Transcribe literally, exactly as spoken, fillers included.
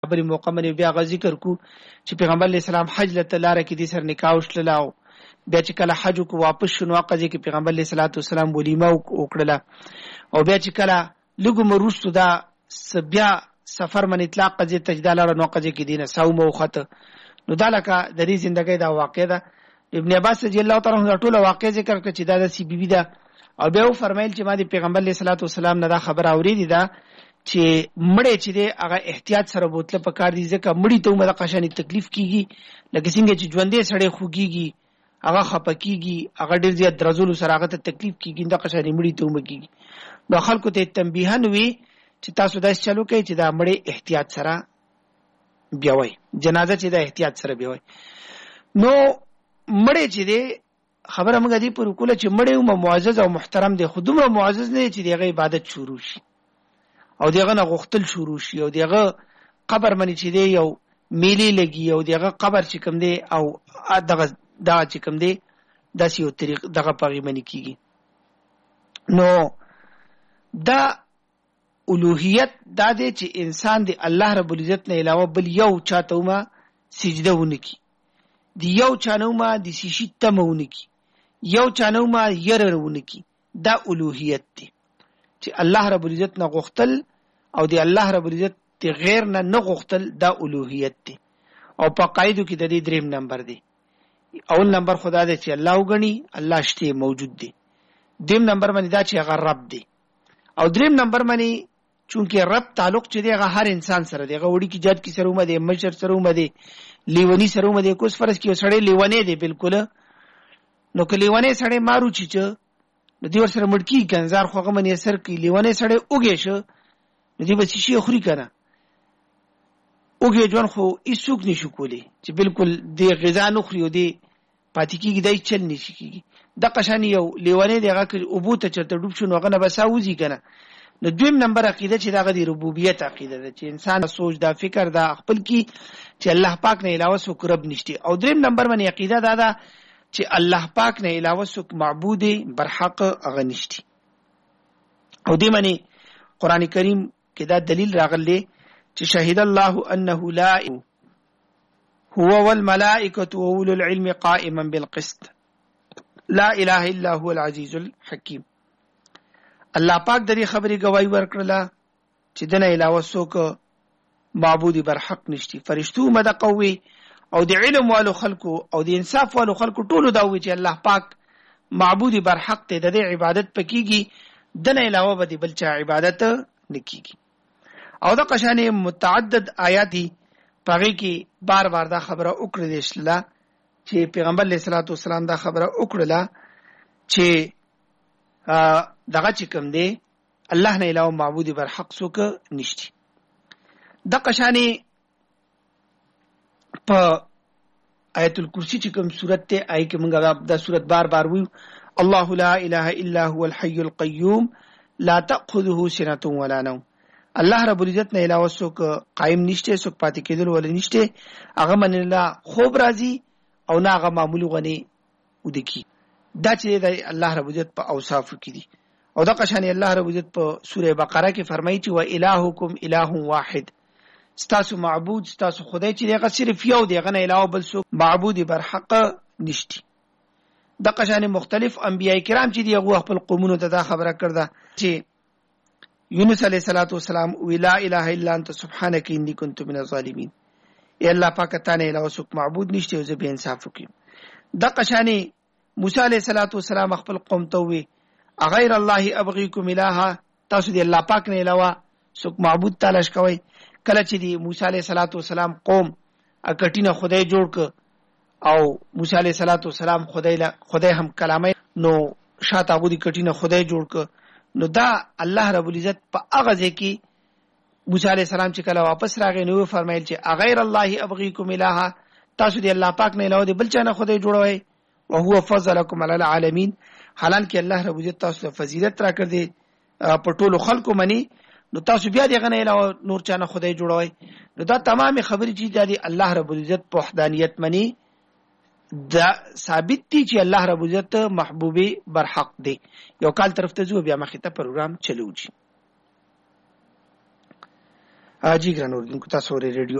بل موقع باندې بیا غ ذکر کو چې پیغمبر علیه السلام حج لته لار کې دي سر نکاح وشللاو بیا چې کله حج کو واپس شنو قضیه کې پیغمبر علیه الصلاۃ والسلام ولیمه وکړه او بیا چې کله لګو مرستو دا بیا سفر من اطلاق قضیه تجدال نو قضیه کې دینه سوم او خط نو دا لکه د دې ژوندۍ دا واقع ده. ابن عباس رضی الله تعالی عنہ ټول واقع ذکر کړ چې دا د سی بی بی ده او بیا و فرمایل چې ما د پیغمبر علیه الصلاۃ والسلام نه دا خبر اوریدي ده چې مړې چې دی هغه احتیاط سره بوتله پکار دي ځکه مړی ته مده قشانی تکلیف کیږي لکه څنګه چې ژوندې سړی خوږيږي هغه خپکیږي هغه ډیر زیات درزول سره هغه ته تکلیف کیږي د قشانی مړی ته ومکیږي نو خلکو ته تنبیهن وی چې تاسو داس چلو کوي چې دا مړی احتیاط سره بیاوي جنازه چې دا احتیاط سره بیاوي نو مړی چې دی خبره موږ دې پر کوله چې مړی او معزز او محترم دی خودمره معزز نه چې دغه عبادت شروع شي او دغه نه غختل شروع شي او دغه قبر منی چې دی یو میلی لګي او دغه قبر چې کوم دی او دغه دا چې کوم دی داسې یو طریق دغه پغی منی کیږي نو دا اولوهیت دا دی چې انسان دی الله رب العزت نه علاوه بل یو چاته ما سجده ونکي دی یو چانو ما د سیشي تمونکي یو چانو ما ير ونکي دا اولوهیت دی چې الله رب العزت نه غختل او دی الله رب العزت ته غیر نه نه غختل دا اولوهیت دی او په قاعده کې د دې دریم نمبر دی. اول نمبر خدا دی چې الله وګڼي الله شته موجود دی. دیم نمبر باندې دا چې هغه رب دی او دریم نمبر باندې چونکه رب تعلق چې دی هغه هر انسان سره دی هغه وړي کې جات کې سره ومه دی مشر سره ومه دی لیونی سره ومه دی کوس فرض کې سړی لیونی دی بالکل نو کله لیونی سړی مارو چې نو دی ور سره مړکی کنزار خوغه منی اثر کی لیونه سړی اوګې شو نو دی بس شي خوري کنه اوګې ځوان خو هیڅوک نشو کولی چې بالکل دی غذا نه خوري او دی پاتې کیږي دای چل نشي کیږي د قشانی یو لیونه دی هغه او بوته چرته ډوب شو نو هغه نه بساوځي کنه نو دویم نمبر عقیده چې دغه دی ربوبیت عقیده ده چې انسان سوچ دا فکر دا خپل کی چې الله پاک نه علاوه څوک رب نشته او دریم نمبر باندې عقیده دا ده چې الله پاک نه علاوه څوک معبود برحق هغه نشته او دې معنی قران کریم کې دا دلیل راغلی چې شهید الله انه لا هو والملائکه واولو العلم قائما بالقسط لا اله الا هو العزيز الحكيم. الله پاک د دې خبرې گواہی ورکړه چې دنه علاوه څوک معبود برحق نشتی. فرشتو مد قوي او د علم والو خلقو او د انصاف والو خلقو ټولو دا وی چې الله پاک معبود برحق ته د عبادت پکېږي دنه علاوه به بل چا عبادت نکېږي. او دا قشانه متعدد آیات پغې کې بار بار دا خبره وکړه د اسلام چې پیغمبر علیه الصلاۃ والسلام دا خبره وکړه چې دغه چې کوم دی الله نه علاوه معبود برحق څوک نشته. د قشانه په آیت الکرسی چې کوم سورته ته آی کې موږ دا سورته بار بار وایو الله لا اله الا هو الحي القيوم لا تاخذه سنه ولا نوم. الله رب العزت نه علاوه څوک قائم نشته څوک پاتې کېدل ول نشته هغه من الله خوب راځي او نه هغه معمولی غني ودکی دا چې د الله رب العزت په اوصاف کې دي. او دا قشان الله رب العزت په سوره بقره کې فرمایي چې وا الهکم اله واحد ستاسو معبود ستاسو خدای چې دغه صرف یو دی غنه علاوه بل څوک معبود برحق نشتی. د قشان مختلف انبیای کرام چې دی هغه خپل قومونو ته دا خبره کړده چې یونس علیه السلام ولا اله الا انت سبحانك اني كنت من الظالمين. ای الله پاک ته نه علاوه څوک معبود نشته او زه به انصاف وکم. د قشان موسی علیه السلام خپل قوم ته وی غیر الله ابغيكم الها تاسو دی الله پاک نه علاوه څوک معبود تلاش کوي. کله چې دی موسی علیه السلام قوم اکټینه خدای جوړ ک او موسی علیه السلام خدای له خدای هم کلامه نو شاته ابو دی کټینه خدای جوړ ک نو دا الله رب العزت په هغه ځکه موسی علیه السلام چې کله واپس راغی نو فرمایل چې غیر الله ابغيكم الها تاسو دی الله پاک نه علاوه بل چا نه خدای جوړوي او هو فضلکم علی العالمین. حالانکه الله رب العزت تاسو ته فضیلت را کړ دي په ټولو خلکو منی نو تاسو بیا دغه نه علاوه نور چا نه خدای جوړوي. نو دا تمامه خبرې چې د الله رب العزت په وحدانیت منی دا ثابت دي چې الله رب العزت محبوب برحق دی. یو کال طرف ته زو بیا مخې ته پروګرام چلوږي. اجي ګران اوردونکو تاسو ورې ریډیو